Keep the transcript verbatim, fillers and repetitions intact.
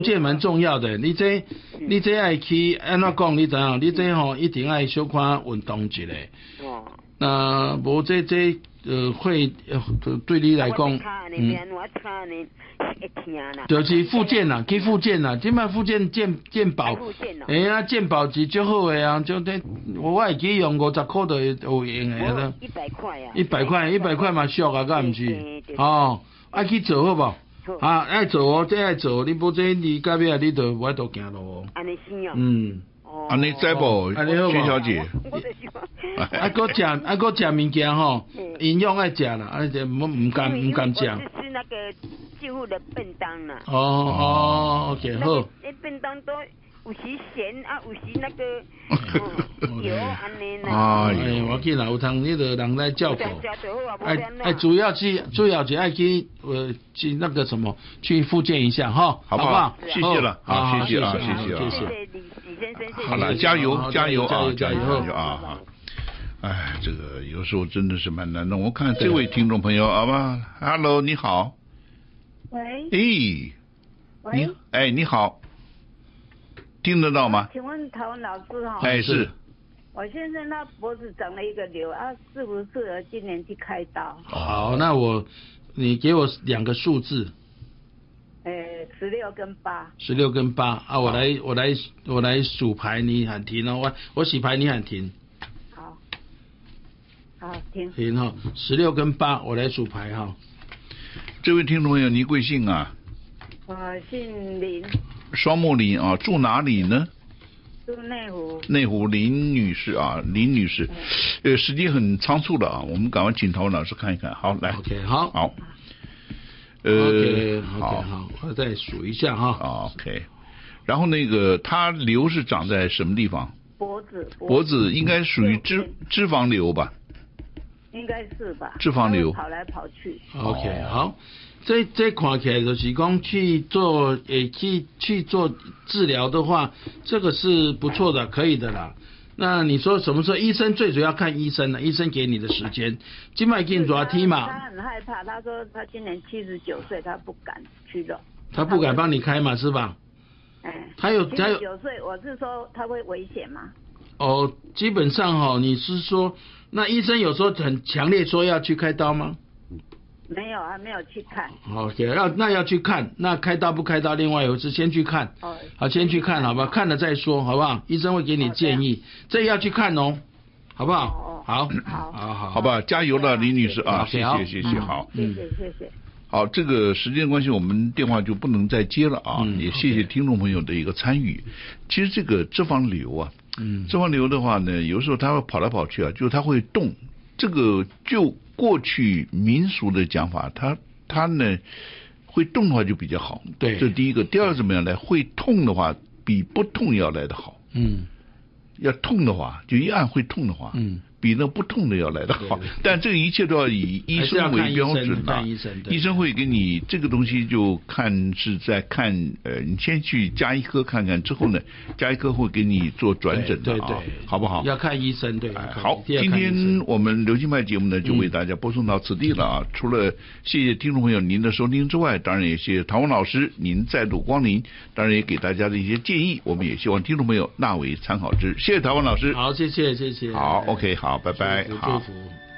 这蛮重要的，你这你这爱去安怎讲？你知影？你这吼一定爱小可运动一下。哦。那无这这呃会呃对你来讲，嗯。就是复健啦，去复健啦，即摆复健健健保，哎呀，健保是最好的啊，就这我会记用五十块就有用的啦。一百块啊。一百块，一百块嘛俗啊，敢毋是？哦，爱去做好无？啊，爱做哦，这爱做，你无这你隔壁你就我都行路哦。安尼是哦。嗯。 安尼知无？ 安尼好无？ 薛小姐。 啊，搁食啊，搁食物件吼，营养爱食啦，啊，就唔唔敢唔敢食。 是那个几乎的便当啦。 哦哦 ，OK 好。 那便当都有时咸啊，有时那个油安尼啦。 哎，我见啦，有通那个人来照顾。哎哎，主要去主要就爱去呃去那个什么去复健一下哈，好不好？ 谢谢了，好，谢谢啊，谢谢啊， 谢谢李李先生，谢谢。 好了，加油加油啊， 加油啊！哎，这个有时候真的是蛮难的。我看这位听众朋友，好吧 ，Hello， 你好。 喂。 哎。 喂。 你哎，你好。听得到吗？ 请问陶文老师哈？ 哎，是。 我先生他脖子长了一个瘤啊，适不适合今年去开刀？ 好，那我你给我两个数字。 呃，十六跟八。 十六跟八啊，我来我来我来数牌，你喊停哦，我我洗牌你喊停。 好。好，停。 停哈，十六跟八，我来数牌哈。 这位听众朋友，你贵姓啊？ 我姓林。 双木林啊，住哪里呢？ 住内湖。 内湖林女士啊，林女士，呃，时间很仓促了啊，我们赶快请陶文老师看一看。好，来 ，OK， 好， 好， 呃 ，OK， 好，好，我再数一下哈 ，OK， 然后那个它瘤是长在什么地方？ 脖子。 脖子应该属于脂脂肪瘤吧？ 应该是吧？ 脂肪瘤。 跑来跑去。 OK， 好。这这看起来就是讲去做诶去去做治疗的话，这个是不错的，可以的啦。那你说什么时候？医生最主要看医生了，医生给你的时间。今麦给你多少天嘛？ 他很害怕，他说他今年七十九岁，他不敢去了。 他不敢帮你开嘛，是吧？ 哎。 他有他有。 九岁，我是说他会危险吗？ 哦，基本上哈、哦，你是说那医生有时候很强烈说要去开刀吗？ 没有，还没有去看。 OK， 要那要去看，那开刀不开刀，另外一回事，先去看。哦。好，先去看，好吧，看了再说，好不好？医生会给你建议，哦、这要去看哦，好不好？ 哦、 好， 好， 好，好， 好吧，加油了，李女士啊，谢谢，谢谢，好， 谢谢，谢谢。 好，这个时间关系，我们电话就不能再接了啊，嗯、也谢谢听众朋友的一个参与。其实这个脂肪瘤啊，嗯，脂肪瘤的话呢，有时候它会跑来跑去啊，就是它会动，这个就。过去民俗的讲法，它它呢会动的话就比较好， 对， 这第一个。第二怎么样呢？会痛的话比不痛要来得好， 嗯， 要痛的话就一按会痛的话，嗯，比那不痛的要来得好。但这个一切都要以医生为标准啊， 医生， 医生会给你这个东西就看是在看呃，你先去加医科看看，之后呢，加医科会给你做转诊的啊， 对对， 好不好？ 要看医生，对。 哎、好，今天我们流行派节目呢就为大家播送到此地了啊。嗯、除了谢谢听众朋友您的收听之外，当然也谢谢陶文老师您再度光临，当然也给大家的一些建议，我们也希望听众朋友纳为参考之。谢谢陶文老师。 好，谢谢谢谢。 好 ，OK， 好，拜拜，好。 祝福。